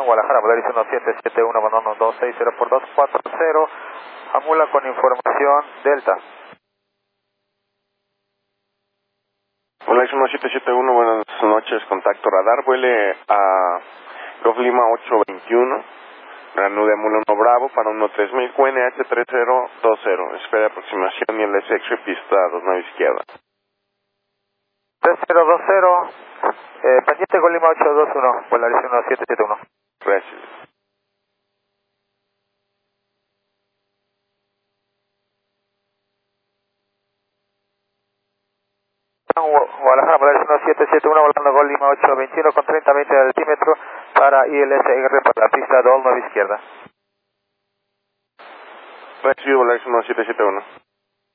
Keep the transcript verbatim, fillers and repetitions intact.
Houston, Guadalajara, Volaris uno siete siete uno, abandono dos seis cero por dos cuatro cero, Jamula con información Delta. Volaris uno siete siete uno, buenas noches, contacto radar, vuele a Golf Lima ocho veintiuno, Ranú de Hamula uno Bravo para uno tres mil, Q N H tres cero dos cero, espera aproximación y el S X pista dos nueve izquierda. tres cero dos cero, eh, pendiente Golf Lima ocho dos uno, Volaris uno siete siete uno. Gracias. Guadalajara, Volaris uno siete siete uno, volando Golf Lima ocho veintiuno con treinta veinte de altímetro para I L S R para la pista dos nueve izquierda. Recibido Volaris uno siete siete uno.